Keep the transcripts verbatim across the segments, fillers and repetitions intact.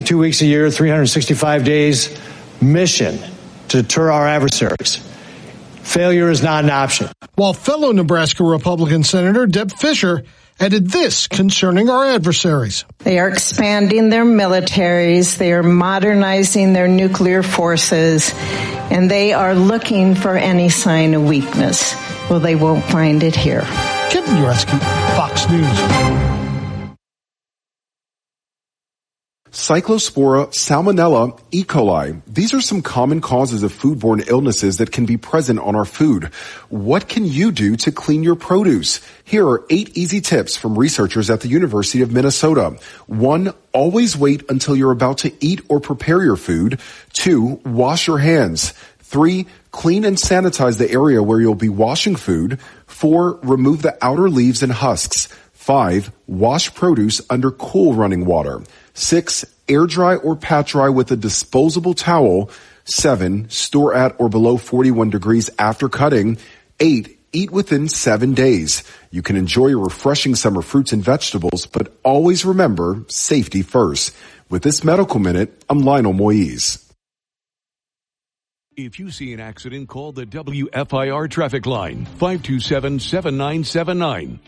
thirty-two weeks a year, three hundred sixty-five days mission to deter our adversaries. Failure is not an option. While fellow Nebraska Republican Senator Deb Fischer added this concerning our adversaries. They are expanding their militaries, they are modernizing their nuclear forces, and they are looking for any sign of weakness. Well, they won't find it here. Kevin Ureski, Fox News. Cyclospora, Salmonella, E. coli. These are some common causes of foodborne illnesses that can be present on our food. What can you do to clean your produce? Here are eight easy tips from researchers at the University of Minnesota. One, always wait until you're about to eat or prepare your food. Two, wash your hands. Three, clean and sanitize the area where you'll be washing food. Four, remove the outer leaves and husks. Five, wash produce under cool running water. Six, air dry or pat dry with a disposable towel. Seven, store at or below forty-one degrees after cutting. Eight, eat within seven days. You can enjoy your refreshing summer fruits and vegetables, but always remember safety first. With this Medical Minute, I'm Lionel Moise. If you see an accident, call the W F I R traffic line, five two seven, seven nine seven nine.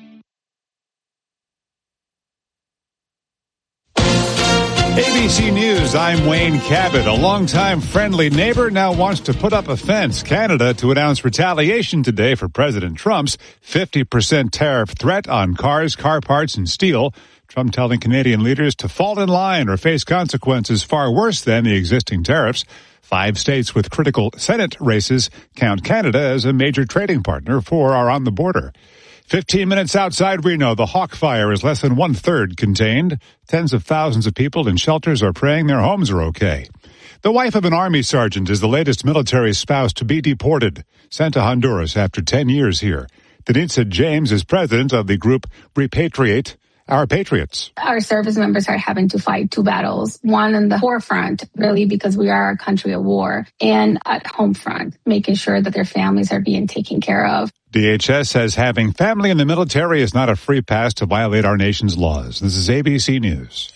A B C News, I'm Wayne Cabot. A longtime friendly neighbor now wants to put up a fence. Canada to announce retaliation today for President Trump's fifty percent tariff threat on cars, car parts, and steel. Trump telling Canadian leaders to fall in line or face consequences far worse than the existing tariffs. Five states with critical Senate races count Canada as a major trading partner. Four are on the border. Fifteen minutes outside Reno, the Hawk fire is less than one-third contained. Tens of thousands of people in shelters are praying their homes are okay. The wife of an Army sergeant is the latest military spouse to be deported, sent to Honduras after ten years here. Denitza James is president of the group Repatriate Our Patriots. Our service members are having to fight two battles, one in the forefront, really, because we are a country of war, and at home front, making sure that their families are being taken care of. D H S says having family in the military is not a free pass to violate our nation's laws. This is A B C News.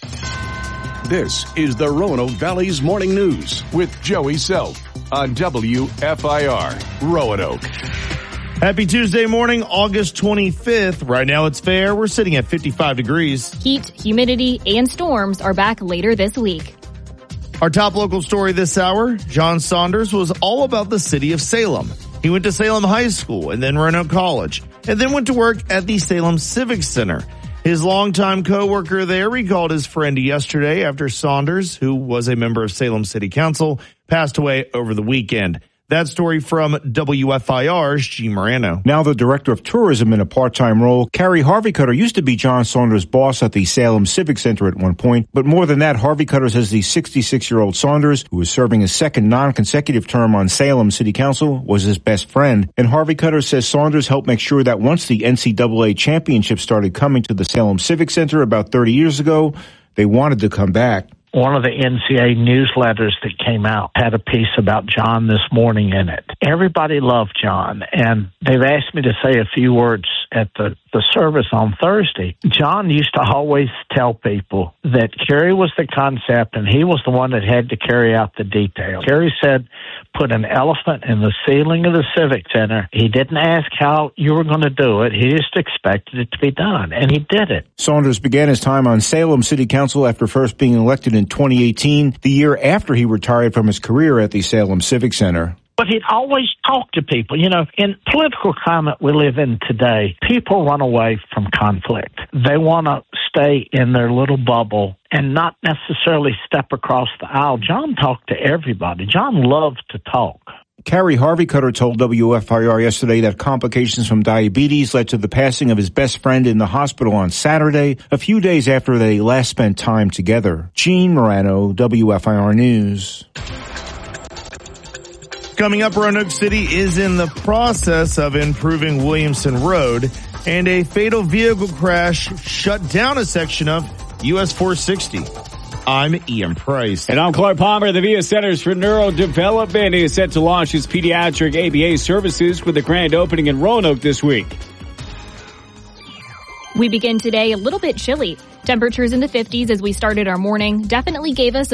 This is the Roanoke Valley's Morning News with Joey Self on W F I R Roanoke. Happy Tuesday morning, August twenty-fifth. Right now it's fair. We're sitting at fifty-five degrees. Heat, humidity, and storms are back later this week. Our top local story this hour, John Saunders was all about the city of Salem. He went to Salem High School and then Roanoke College, and then went to work at the Salem Civic Center. His longtime co-worker there recalled his friend yesterday after Saunders, who was a member of Salem City Council, passed away over the weekend. That story from W F I R's G. Morano. Now the director of tourism in a part-time role, Carrie Harvey-Cutter used to be John Saunders' boss at the Salem Civic Center at one point. But more than that, Harvey-Cutter says the sixty-six-year-old Saunders, who was serving his second non-consecutive term on Salem City Council, was his best friend. And Harvey-Cutter says Saunders helped make sure that once the N C double A championship started coming to the Salem Civic Center about thirty years ago, they wanted to come back. One of the N C A A newsletters that came out had a piece about John this morning in it. Everybody loved John, and they've asked me to say a few words at the, the service on Thursday. John used to always tell people that Kerry was the concept, and he was the one that had to carry out the details. Kerry said, put an elephant in the ceiling of the Civic Center. He didn't ask how you were going to do it. He just expected it to be done, and he did it. Saunders began his time on Salem City Council after first being elected in twenty eighteen, the year after he retired from his career at the Salem Civic Center. But he'd always talk to people. You know, in political climate we live in today, people run away from conflict. They want to stay in their little bubble and not necessarily step across the aisle. John talked to everybody. John loved to talk. Carrie Harvey-Cutter told W F I R yesterday that complications from diabetes led to the passing of his best friend in the hospital on Saturday, a few days after they last spent time together. Gene Morano, W F I R News. Coming up, Roanoke City is in the process of improving Williamson Road, and a fatal vehicle crash shut down a section of U S four sixty. I'm Ian Price. And I'm Clark Palmer. The V A Centers for Neurodevelopment is set to launch its pediatric A B A services with a grand opening in Roanoke this week. We begin today a little bit chilly. Temperatures in the fifties as we started our morning definitely gave us a